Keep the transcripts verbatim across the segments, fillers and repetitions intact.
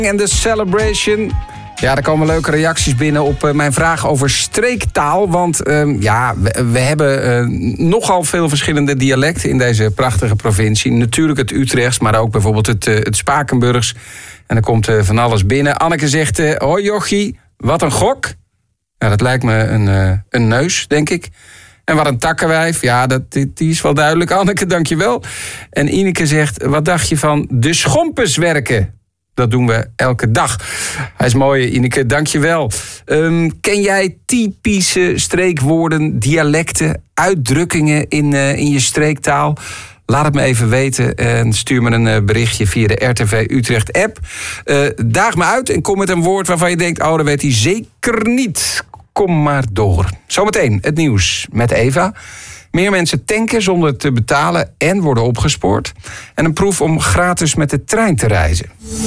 En de Celebration. Ja, er komen leuke reacties binnen op uh, mijn vraag over streektaal. Want uh, ja, we, we hebben uh, nogal veel verschillende dialecten in deze prachtige provincie. Natuurlijk het Utrechts, maar ook bijvoorbeeld het, uh, het Spakenburgs. En er komt uh, van alles binnen. Anneke zegt, uh, hoi jochie, wat een gok. Nou, dat lijkt me een, uh, een neus, denk ik. En wat een takkenwijf. Ja, dat, die, die is wel duidelijk. Anneke, dankjewel. En Ineke zegt, wat dacht je van de schompes werken? Dat doen we elke dag. Hij is mooi, Ineke, dankjewel. Um, ken jij typische streekwoorden, dialecten, uitdrukkingen in, uh, in je streektaal? Laat het me even weten en stuur me een uh, berichtje via de R T V Utrecht app. Uh, daag me uit en kom met een woord waarvan je denkt, oh, dat weet hij zeker niet. Kom maar door. Zometeen het nieuws met Eva. Meer mensen tanken zonder te betalen en worden opgespoord. En een proef om gratis met de trein te reizen.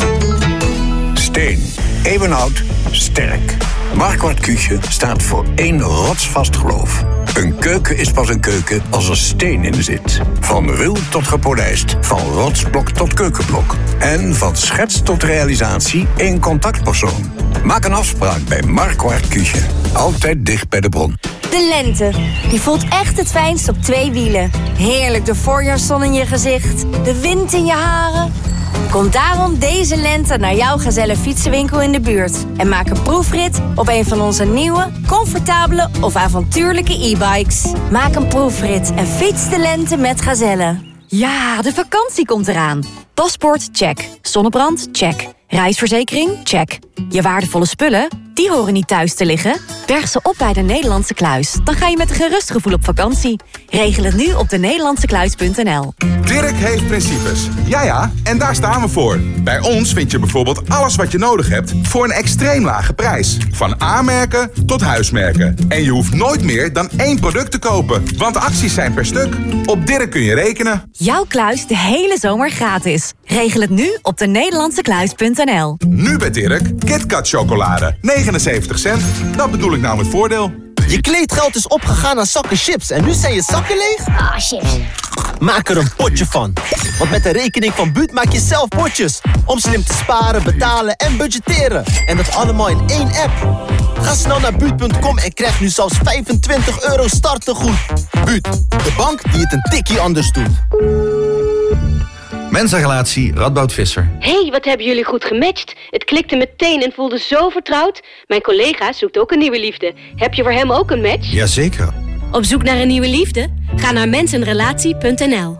Steen, eeuwenoud, sterk. Marquardt Küche staat voor één rotsvast geloof. Een keuken is pas een keuken als er steen in zit. Van ruw tot gepolijst, van rotsblok tot keukenblok. En van schets tot realisatie één contactpersoon. Maak een afspraak bij Marquardt Küche. Altijd dicht bij de bron. De lente, die voelt echt het fijnst op twee wielen. Heerlijk de voorjaarszon in je gezicht, de wind in je haren. Kom daarom deze lente naar jouw Gazelle fietsenwinkel in de buurt. En maak een proefrit op een van onze nieuwe, comfortabele of avontuurlijke e-bikes. Maak een proefrit en fiets de lente met Gazelle. Ja, de vakantie komt eraan. Paspoort, check. Zonnebrand, check. Reisverzekering, check. Je waardevolle spullen, die horen niet thuis te liggen. Berg ze op bij de Nederlandse Kluis. Dan ga je met een gerust gevoel op vakantie. Regel het nu op de nederlandse kluis punt n l. Dirk heeft principes. Ja, ja, en daar staan we voor. Bij ons vind je bijvoorbeeld alles wat je nodig hebt voor een extreem lage prijs. Van A-merken tot huismerken. En je hoeft nooit meer dan één product te kopen, want acties zijn per stuk. Op Dirk kun je rekenen. Jouw kluis de hele zomer gratis. Regel het nu op de nederlandse kluis punt n l. Nu bij Dirk, KitKat chocolade. negenenzeventig cent. Dat bedoel ik nou met voordeel. Je kleedgeld is opgegaan aan zakken chips en nu zijn je zakken leeg? Ah, oh, chips. Maak er een potje van. Want met de rekening van Buut maak je zelf potjes. Om slim te sparen, betalen en budgetteren. En dat allemaal in één app. Ga snel naar buut punt com en krijg nu zelfs vijfentwintig euro startegoed. Buut, de bank die het een tikkie anders doet. Mensa-relatie Radboud Visser. Hé, hey, wat hebben jullie goed gematcht. Het klikte meteen en voelde zo vertrouwd. Mijn collega zoekt ook een nieuwe liefde. Heb je voor hem ook een match? Jazeker. Op zoek naar een nieuwe liefde? Ga naar mensenrelatie punt n l.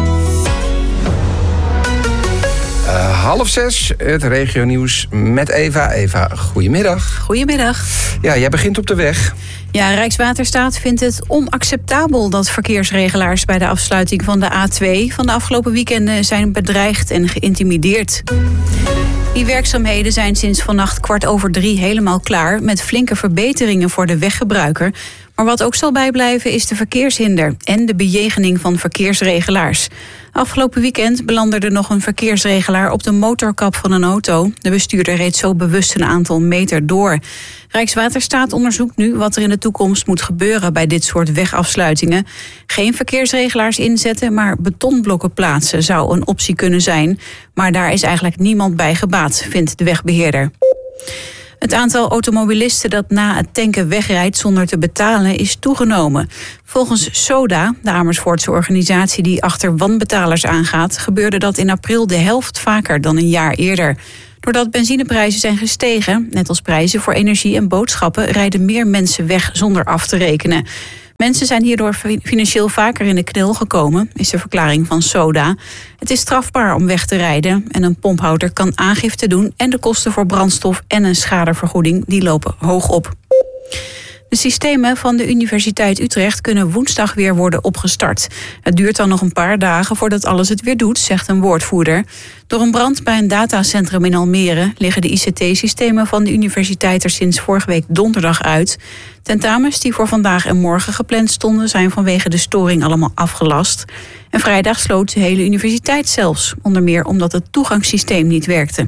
Uh, half zes, het regionieuws met Eva. Eva, goedemiddag. Goedemiddag. Ja, jij begint op de weg. Ja, Rijkswaterstaat vindt het onacceptabel dat verkeersregelaars bij de afsluiting van de A twee van de afgelopen weekenden zijn bedreigd en geïntimideerd. Die werkzaamheden zijn sinds vannacht kwart over drie helemaal klaar met flinke verbeteringen voor de weggebruiker. Maar wat ook zal bijblijven is de verkeershinder en de bejegening van verkeersregelaars. Afgelopen weekend belandde er nog een verkeersregelaar op de motorkap van een auto. De bestuurder reed zo bewust een aantal meter door. Rijkswaterstaat onderzoekt nu wat er in de toekomst moet gebeuren bij dit soort wegafsluitingen. Geen verkeersregelaars inzetten, maar betonblokken plaatsen zou een optie kunnen zijn. Maar daar is eigenlijk niemand bij gebaat, vindt de wegbeheerder. Het aantal automobilisten dat na het tanken wegrijdt zonder te betalen is toegenomen. Volgens SODA, de Amersfoortse organisatie die achter wanbetalers aangaat, gebeurde dat in april de helft vaker dan een jaar eerder. Doordat benzineprijzen zijn gestegen, net als prijzen voor energie en boodschappen, rijden meer mensen weg zonder af te rekenen. Mensen zijn hierdoor financieel vaker in de knel gekomen, is de verklaring van SODA. Het is strafbaar om weg te rijden en een pomphouder kan aangifte doen en de kosten voor brandstof en een schadevergoeding die lopen hoog op. De systemen van de Universiteit Utrecht kunnen woensdag weer worden opgestart. Het duurt dan nog een paar dagen voordat alles het weer doet, zegt een woordvoerder. Door een brand bij een datacentrum in Almere liggen de I C T-systemen van de universiteit er sinds vorige week donderdag uit. Tentamens die voor vandaag en morgen gepland stonden zijn vanwege de storing allemaal afgelast. En vrijdag sloot de hele universiteit zelfs, onder meer omdat het toegangssysteem niet werkte.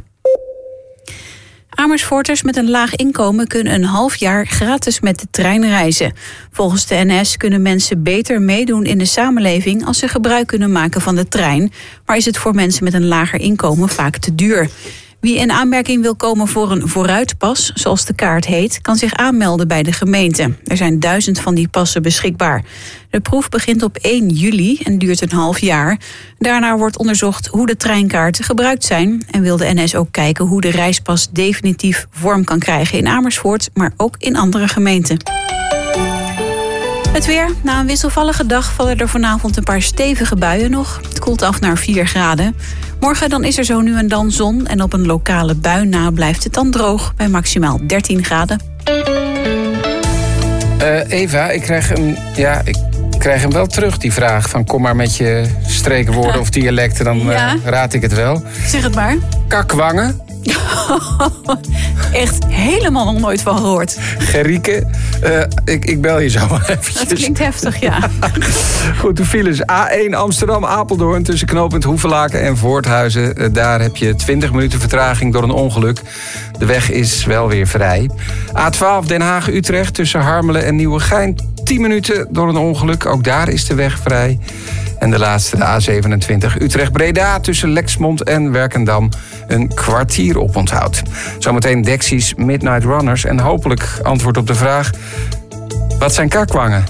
Amersfoorters met een laag inkomen kunnen een half jaar gratis met de trein reizen. Volgens de N S kunnen mensen beter meedoen in de samenleving als ze gebruik kunnen maken van de trein. Maar is het voor mensen met een lager inkomen vaak te duur. Wie in aanmerking wil komen voor een vooruitpas, zoals de kaart heet, kan zich aanmelden bij de gemeente. Er zijn duizend van die passen beschikbaar. De proef begint op één juli en duurt een half jaar. Daarna wordt onderzocht hoe de treinkaarten gebruikt zijn. En wil de N S ook kijken hoe de reispas definitief vorm kan krijgen in Amersfoort, maar ook in andere gemeenten. Het weer. Na een wisselvallige dag vallen er vanavond een paar stevige buien nog. Het koelt af naar vier graden. Morgen dan is er zo nu en dan zon en op een lokale bui na blijft het dan droog bij maximaal dertien graden. Uh, Eva, ik krijg, een, ja, ik krijg hem wel terug, die vraag van kom maar met je streekwoorden of dialecten, dan ja. uh, raad ik het wel. Zeg het maar. Kakwangen. Echt helemaal nog nooit van gehoord. Gerieke, uh, ik, ik bel je zo eventjes. Dat klinkt heftig, ja. Goed, de files. A één Amsterdam-Apeldoorn tussen knooppunt Hoevelaken en Voorthuizen. Uh, daar heb je twintig minuten vertraging door een ongeluk. De weg is wel weer vrij. A twaalf Den Haag-Utrecht tussen Harmelen en Nieuwegein. tien minuten door een ongeluk. Ook daar is de weg vrij. En de laatste, de A zevenentwintig Utrecht-Breda tussen Lexmond en Werkendam. Een kwartier op onthoud. Zometeen Dexys Midnight Runners. En hopelijk antwoord op de vraag: wat zijn kakwangen?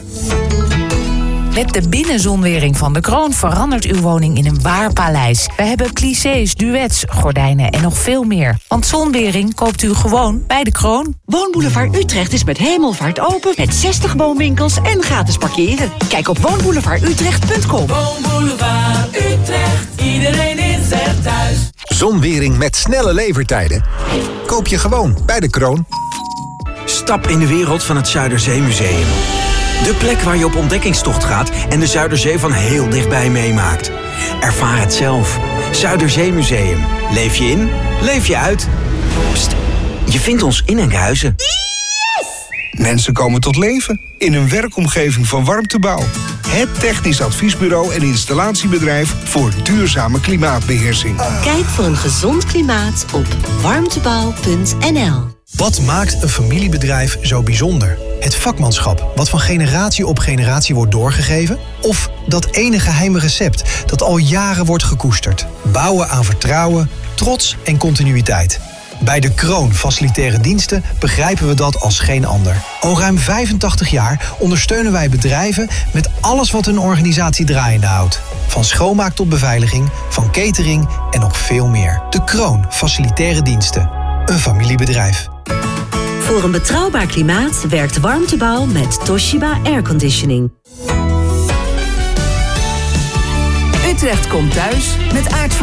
Met de binnenzonwering van de Kroon verandert uw woning in een waar paleis. We hebben clichés, duets, gordijnen en nog veel meer. Want zonwering koopt u gewoon bij de Kroon. Woonboulevard Utrecht is met hemelvaart open met zestig woonwinkels en gratis parkeren. Kijk op woonboulevard utrecht punt com. Woonboulevard Utrecht, iedereen is er thuis. Zonwering met snelle levertijden. Koop je gewoon bij de Kroon. Stap in de wereld van het Zuiderzeemuseum. De plek waar je op ontdekkingstocht gaat en de Zuiderzee van heel dichtbij meemaakt. Ervaar het zelf. Zuiderzeemuseum. Leef je in, leef je uit. Pst, je vindt ons in Enkhuizen. Yes! Mensen komen tot leven in een werkomgeving van Warmtebouw. Het technisch adviesbureau en installatiebedrijf voor duurzame klimaatbeheersing. Kijk voor een gezond klimaat op warmtebouw punt n l. Wat maakt een familiebedrijf zo bijzonder? Het vakmanschap, wat van generatie op generatie wordt doorgegeven? Of dat ene geheime recept dat al jaren wordt gekoesterd? Bouwen aan vertrouwen, trots en continuïteit. Bij de Kroon Facilitaire Diensten begrijpen we dat als geen ander. Al ruim vijfentachtig jaar ondersteunen wij bedrijven met alles wat hun organisatie draaiende houdt. Van schoonmaak tot beveiliging, van catering en nog veel meer. De Kroon Facilitaire Diensten. Een familiebedrijf. Voor een betrouwbaar klimaat werkt Warmtebouw met Toshiba Airconditioning. Utrecht komt thuis met aardvark.